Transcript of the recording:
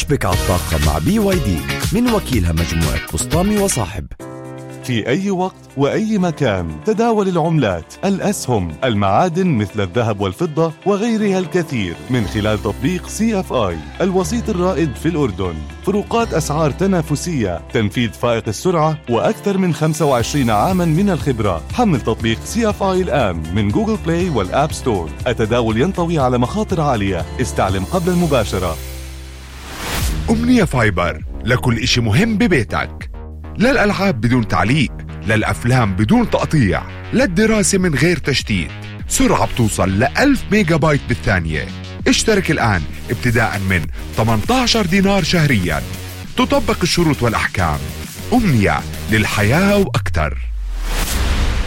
كيفبك على الطاقة مع BYD من وكيلها مجموعة بسطامي وصاحب. في أي وقت وأي مكان تداول العملات، الأسهم، المعادن مثل الذهب والفضة وغيرها الكثير من خلال تطبيق CFI الوسيط الرائد في الأردن. فروقات أسعار تنافسية، تنفيذ فائق السرعة، وأكثر من 25 عاما من الخبرة. حمل تطبيق CFI الآن من جوجل بلاي والآب ستور. التداول ينطوي على مخاطر عالية، استعلم قبل المباشرة. أمنية فايبر لكل إشي مهم ببيتك، للألعاب بدون تعليق، للأفلام بدون تقطيع، للدراسة من غير تشتيت. سرعة بتوصل ل1000 ميجا بايت بالثانية. اشترك الآن ابتداء من 18 دينار شهريا. تطبق الشروط والأحكام. أمنية للحياة وأكثر.